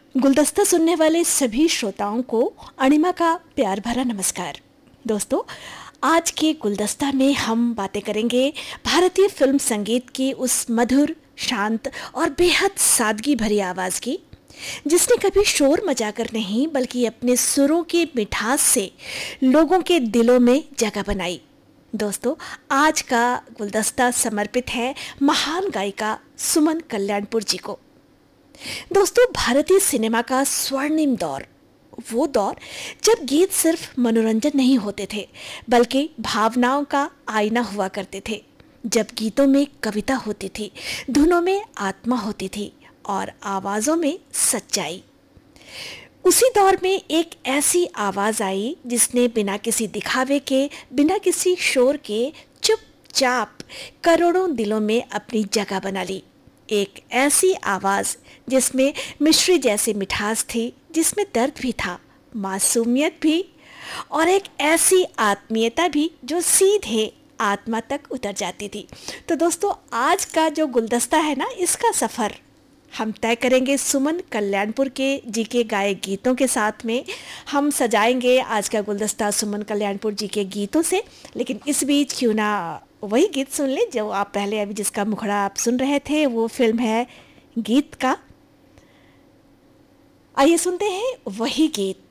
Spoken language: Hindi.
गुलदस्ता सुनने वाले सभी श्रोताओं को अणिमा का प्यार भरा नमस्कार। दोस्तों, आज के गुलदस्ता में हम बातें करेंगे भारतीय फिल्म संगीत की उस मधुर, शांत और बेहद सादगी भरी आवाज़ की, जिसने कभी शोर मचाकर नहीं बल्कि अपने सुरों की मिठास से लोगों के दिलों में जगह बनाई। दोस्तों, आज का गुलदस्ता समर्पित है महान गायिका सुमन कल्याणपुर जी को। दोस्तों, भारतीय सिनेमा का स्वर्णिम दौर, वो दौर जब गीत सिर्फ मनोरंजन नहीं होते थे बल्कि भावनाओं का आईना हुआ करते थे। जब गीतों में कविता होती थी, धुनों में आत्मा होती थी और आवाज़ों में सच्चाई। उसी दौर में एक ऐसी आवाज़ आई जिसने बिना किसी दिखावे के, बिना किसी शोर के चुपचाप करोड़ों दिलों में अपनी जगह बना ली। एक ऐसी आवाज़ जिसमें मिश्री जैसी मिठास थी, जिसमें दर्द भी था, मासूमियत भी, और एक ऐसी आत्मीयता भी जो सीधे आत्मा तक उतर जाती थी। तो दोस्तों, आज का जो गुलदस्ता है ना, इसका सफ़र हम तय करेंगे सुमन कल्याणपुर के जी के गाए गीतों के साथ में। हम सजाएंगे आज का गुलदस्ता सुमन कल्याणपुर जी के गीतों से, लेकिन इस बीच क्यों ना वही गीत सुन ले जो आप पहले अभी जिसका मुखड़ा आप सुन रहे थे। वो फिल्म है गीत का। आइए सुनते हैं वही गीत।